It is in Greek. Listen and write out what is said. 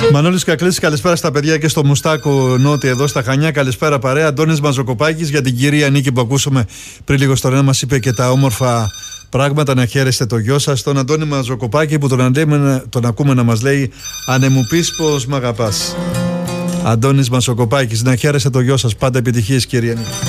Μανώλης Κακλής, καλησπέρα στα παιδιά και στο Μουστάκο Νότι εδώ στα Χανιά. Καλησπέρα παρέα. Αντώνης Μαζοκοπάκης, για την κυρία Νίκη που ακούσαμε πριν λίγο στο ένα, μας είπε και τα όμορφα πράγματα. Να χαίρεστε το γιο σας, τον Αντώνη Μαζοκοπάκη, που τον ακούμε να μας λέει «Ανε μου πεις πως μ' αγαπάς». Αντώνης Μαζοκοπάκης, να χαίρεστε το γιο σας. Πάντα επιτυχίες, κυρία Νίκη.